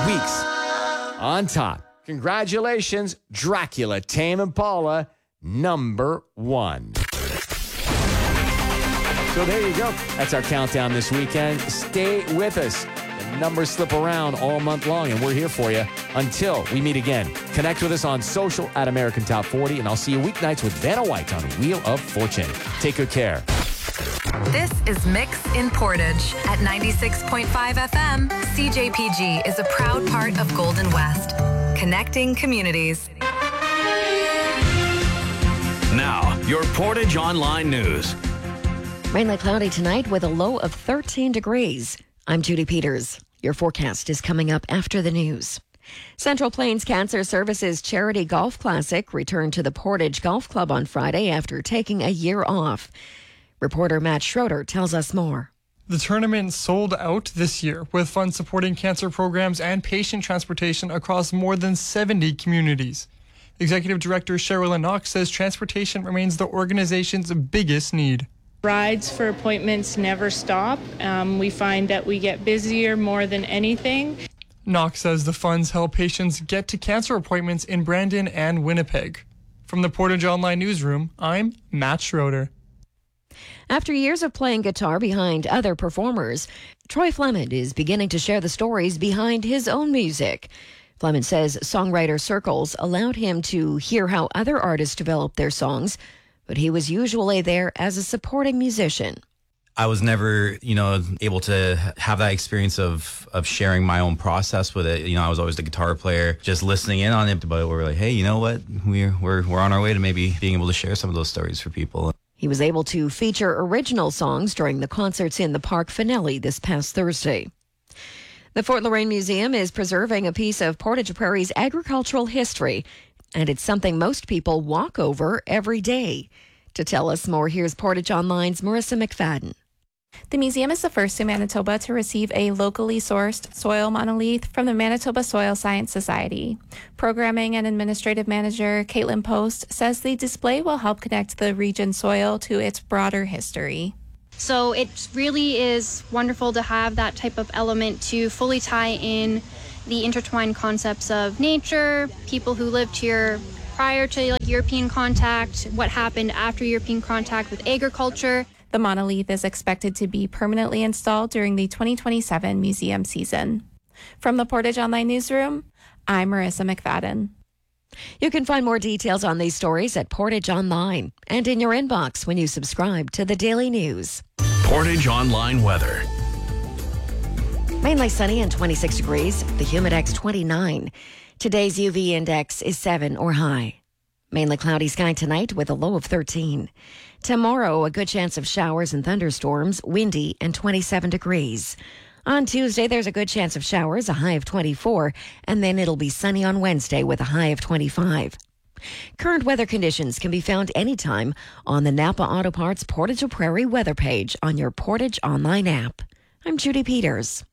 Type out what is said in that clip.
weeks on top. Congratulations, Dracula, Tame Impala, number 1. So there you go. That's our countdown this weekend. Stay with us. The numbers slip around all month long, and we're here for you until we meet again. Connect with us on social at American Top 40, and I'll see you weeknights with Vanna White on Wheel of Fortune. Take good care. This is Mix in Portage at 96.5 FM. CJPG is a proud part of Golden West, connecting communities. Now, your Portage Online News. Mainly cloudy tonight with a low of 13 degrees. I'm Judy Peters. Your forecast is coming up after the news. Central Plains Cancer Services Charity Golf Classic returned to the Portage Golf Club on Friday after taking a year off. Reporter Matt Schroeder tells us more. The tournament sold out this year with funds supporting cancer programs and patient transportation across more than 70 communities. Executive Director Sherilyn Knox says transportation remains the organization's biggest need. Rides for appointments never stop. We find that we get busier more than anything. Knox says the funds help patients get to cancer appointments in Brandon and Winnipeg. From the Portage Online Newsroom, I'm Matt Schroeder. After years of playing guitar behind other performers, Troy Fleming is beginning to share the stories behind his own music. Fleming says songwriter circles allowed him to hear how other artists developed their songs, but he was usually there as a supporting musician. I was never, able to have that experience of sharing my own process with it. I was always the guitar player, just listening in on it. But we're like, hey, you know what? We're on our way to maybe being able to share some of those stories for people. He was able to feature original songs during the Concerts in the Park finale this past Thursday. The Fort Loraine Museum is preserving a piece of Portage Prairie's agricultural history, and it's something most people walk over every day. To tell us more, here's Portage Online's Marissa McFadden. The museum is the first in Manitoba to receive a locally sourced soil monolith from the Manitoba Soil Science Society. Programming and Administrative Manager Caitlin Post says the display will help connect the region's soil to its broader history. So it really is wonderful to have that type of element to fully tie in the intertwined concepts of nature, people who lived here prior to European contact, what happened after European contact with agriculture. The monolith is expected to be permanently installed during the 2027 museum season. From the Portage Online Newsroom, I'm Marissa McFadden. You can find more details on these stories at Portage Online and in your inbox when you subscribe to the Daily News. Portage Online weather. Mainly sunny and 26 degrees. The Humidex 29. Today's UV index is 7 or high. Mainly cloudy sky tonight with a low of 13. Tomorrow, a good chance of showers and thunderstorms, windy and 27 degrees. On Tuesday, there's a good chance of showers, a high of 24, and then it'll be sunny on Wednesday with a high of 25. Current weather conditions can be found anytime on the Napa Auto Parts Portage Prairie weather page on your Portage Online app. I'm Judy Peters.